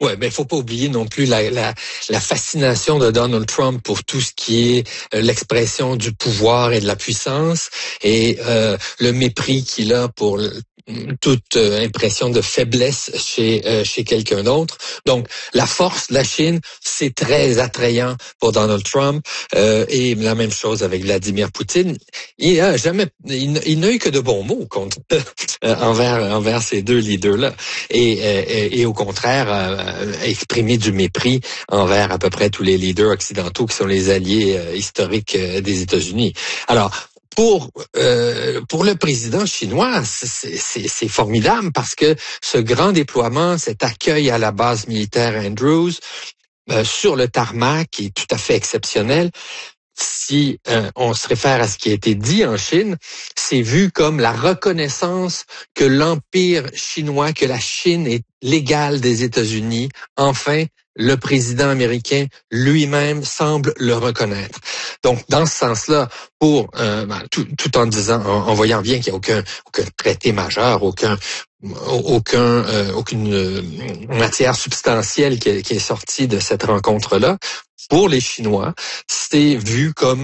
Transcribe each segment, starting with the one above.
Ouais, ben faut pas oublier non plus la fascination de Donald Trump pour tout ce qui est l'expression du pouvoir et de la puissance et le mépris qu'il a pour toute impression de faiblesse chez quelqu'un d'autre. Donc la force de la Chine, c'est très attrayant pour Donald Trump et la même chose avec Vladimir Poutine. Il n'a eu que de bons mots contre envers ces deux leaders-là et au contraire exprimer du mépris envers à peu près tous les leaders occidentaux qui sont les alliés historiques des États-Unis. Alors, pour le président chinois, c'est formidable parce que ce grand déploiement, cet accueil à la base militaire Andrews sur le tarmac est tout à fait exceptionnel. Si on se réfère à ce qui a été dit en Chine, c'est vu comme la reconnaissance que l'empire chinois, que la Chine est l'égale des États-Unis. Enfin, le président américain lui-même semble le reconnaître. Donc, dans ce sens-là, tout en disant, en voyant bien qu'il n'y a aucun traité majeur, aucune matière substantielle qui est sortie de cette rencontre-là, pour les Chinois, c'est vu comme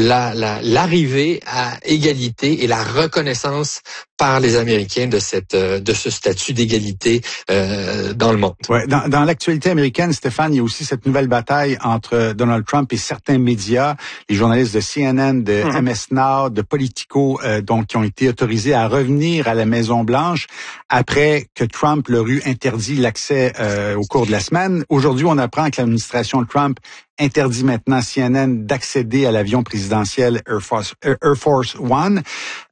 l'arrivée à égalité et la reconnaissance par les Américains de ce statut d'égalité dans le monde. Ouais, dans l'actualité américaine, Stéphane, il y a aussi cette nouvelle bataille entre Donald Trump et certains médias, les journalistes de CNN, de MS Now, de Politico, donc qui ont été autorisés à revenir à la Maison-Blanche après que Trump leur eut interdit l'accès au cours de la semaine. Aujourd'hui, on apprend que l'administration Trump interdit maintenant à CNN d'accéder à l'avion présidentiel Air Force One.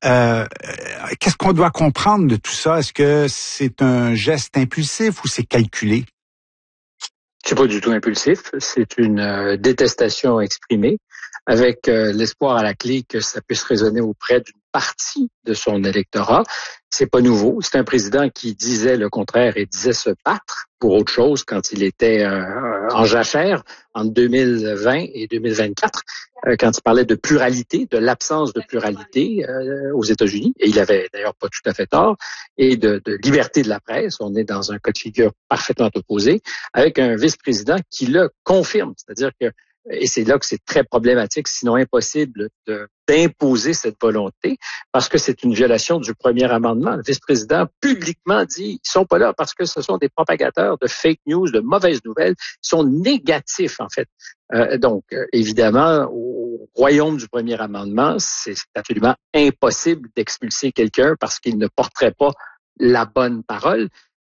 Qu'est-ce qu'on doit comprendre de tout ça? Est-ce que c'est un geste impulsif ou c'est calculé? C'est pas du tout impulsif. C'est une détestation exprimée avec l'espoir à la clé que ça puisse résonner auprès d'une partie de son électorat. C'est pas nouveau. C'est un président qui disait le contraire et disait se battre pour autre chose quand il était en jachère entre 2020 et 2024, quand il parlait de pluralité, de l'absence de pluralité aux États-Unis, et il avait d'ailleurs pas tout à fait tort, et de liberté de la presse. On est dans un cas de figure parfaitement opposé, avec un vice-président qui le confirme, c'est-à-dire que et c'est là que c'est très problématique, sinon impossible, d'imposer cette volonté, parce que c'est une violation du premier amendement. Le vice-président publiquement dit ils sont pas là parce que ce sont des propagateurs de fake news, de mauvaises nouvelles, ils sont négatifs en fait. Donc, évidemment, au royaume du premier amendement, c'est absolument impossible d'expulser quelqu'un parce qu'il ne porterait pas la bonne parole.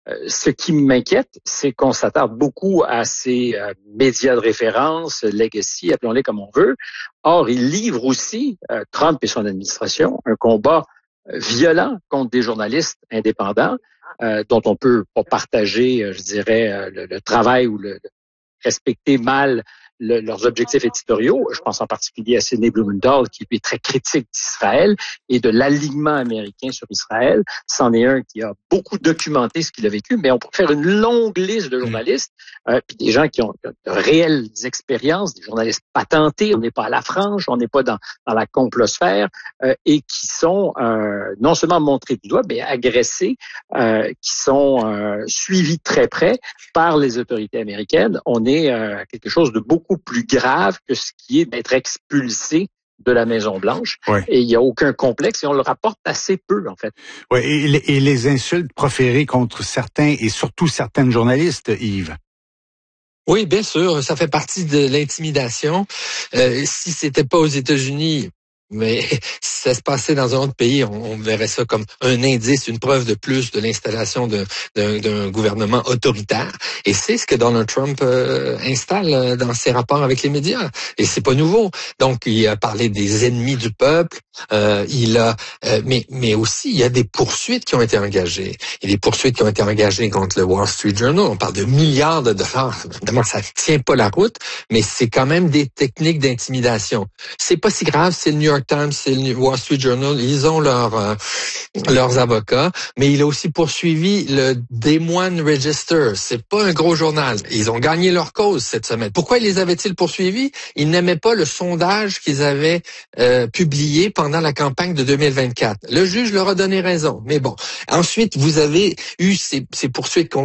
Ce qui m'inquiète, c'est qu'on s'attarde beaucoup à ces médias de référence, legacy, appelons-les comme on veut. Or, il livre aussi, Trump et son administration, un combat violent contre des journalistes indépendants dont on peut pas partager, je dirais, le travail ou le respecter mal leurs objectifs éditoriaux. Je pense en particulier à Sidney Blumenthal, qui est très critique d'Israël et de l'alignement américain sur Israël. C'en est un qui a beaucoup documenté ce qu'il a vécu, mais on peut faire une longue liste de journalistes, puis des gens qui ont de réelles expériences, des journalistes patentés. On n'est pas à la frange, on n'est pas dans la complosphère, et qui sont non seulement montrés du doigt, mais agressés, qui sont suivis de très près par les autorités américaines. On est quelque chose de beaucoup plus grave que ce qui est d'être expulsé de la Maison-Blanche. Ouais. Et il n'y a aucun complexe et on le rapporte assez peu, en fait. Oui, et les insultes proférées contre certains et surtout certaines journalistes, Yves. Oui, bien sûr, ça fait partie de l'intimidation. Si c'était pas aux États-Unis, mais si ça se passait dans un autre pays, on verrait ça comme un indice, une preuve de plus de l'installation d'un gouvernement autoritaire. Et c'est ce que Donald Trump installe dans ses rapports avec les médias. Et c'est pas nouveau. Donc, il a parlé des ennemis du peuple. Mais aussi, il y a des poursuites qui ont été engagées. Il y a des poursuites qui ont été engagées contre le Wall Street Journal. On parle de milliards de dollars. Évidemment, ça tient pas la route, mais c'est quand même des techniques d'intimidation. C'est pas si grave, c'est le New York Times, c'est le Wall Street Journal, ils ont leurs avocats, mais il a aussi poursuivi le Des Moines Register. C'est pas un gros journal. Ils ont gagné leur cause cette semaine. Pourquoi les avaient-ils poursuivis? Ils n'aimaient pas le sondage qu'ils avaient publié pendant la campagne de 2024. Le juge leur a donné raison. Mais bon, ensuite, vous avez eu ces poursuites contre